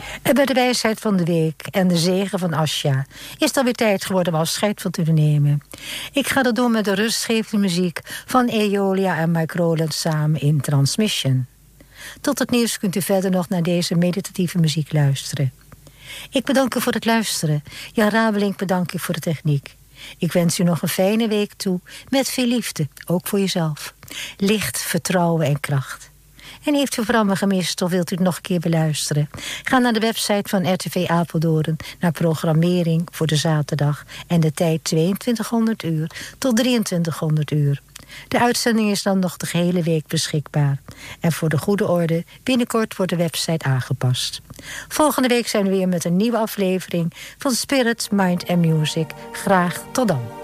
En bij de wijsheid van de week en de zegen van Asja is het alweer tijd geworden om afscheid van te nemen. Ik ga dat doen met de rustgevende muziek van Eolia en Mike Rowland samen in Transmission. Tot het nieuws kunt u verder nog naar deze meditatieve muziek luisteren. Ik bedank u voor het luisteren. Jan Rabeling bedank ik voor de techniek. Ik wens u nog een fijne week toe met veel liefde, ook voor jezelf. Licht, vertrouwen en kracht. En heeft u programma gemist of wilt u het nog een keer beluisteren? Ga naar de website van RTV Apeldoorn naar programmering voor de zaterdag en de tijd 2200 uur tot 2300 uur. De uitzending is dan nog de gehele week beschikbaar. En voor de goede orde, binnenkort wordt de website aangepast. Volgende week zijn we weer met een nieuwe aflevering van Spirit, Mind and Music. Graag tot dan.